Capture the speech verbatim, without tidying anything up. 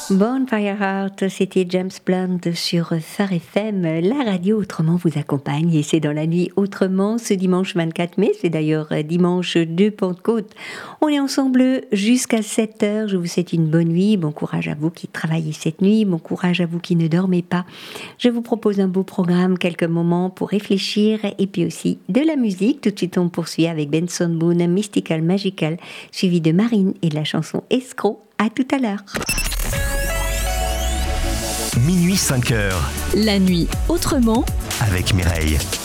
Bonfire Heart, c'était James Blunt sur Phare F M. La radio Autrement vous accompagne et c'est dans la nuit Autrement ce dimanche vingt-quatre mai. C'est d'ailleurs dimanche de Pentecôte. On est ensemble jusqu'à sept heures. Je vous souhaite une bonne nuit. Bon courage à vous qui travaillez cette nuit. Bon courage à vous qui ne dormez pas. Je vous propose un beau programme, quelques moments pour réfléchir et puis aussi de la musique. Tout de suite, on poursuit avec Benson Boone, Mystical Magical, suivi de Marine et de la chanson Escroc. À tout à l'heure. Minuit cinq heures. La nuit Autrement avec Mireille.